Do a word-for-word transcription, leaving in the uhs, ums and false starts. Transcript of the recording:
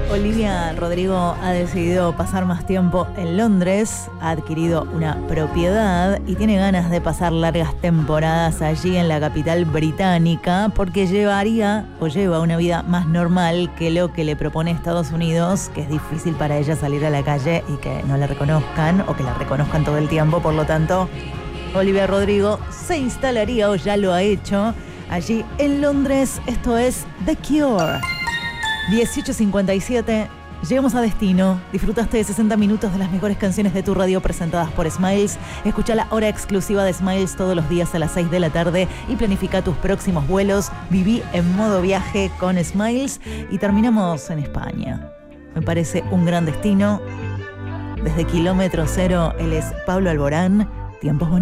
Olivia Rodrigo ha decidido pasar más tiempo en Londres, ha adquirido una propiedad y tiene ganas de pasar largas temporadas allí en la capital británica porque llevaría o lleva una vida más normal que lo que le propone Estados Unidos, que es difícil para ella salir a la calle y que no la reconozcan o que la reconozcan todo el tiempo. Por lo tanto, Olivia Rodrigo se instalaría o ya lo ha hecho allí en Londres. Esto es The Cure. dieciocho cincuenta y siete, llegamos a destino. Disfrutaste de sesenta minutos de las mejores canciones de tu radio presentadas por Smiles. Escucha la hora exclusiva de Smiles todos los días a las seis de la tarde y planifica tus próximos vuelos. Viví en modo viaje con Smiles y terminamos en España. Me parece un gran destino. Desde kilómetro cero, él es Pablo Alborán. Tiempos bonitos.